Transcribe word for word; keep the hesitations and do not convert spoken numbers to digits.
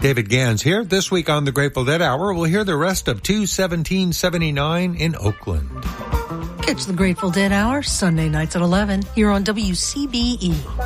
David Gans here. This week on the Grateful Dead Hour, we'll hear the rest of two seventeen seventy-nine in Oakland. Catch the Grateful Dead Hour Sunday nights at eleven here on W C B E.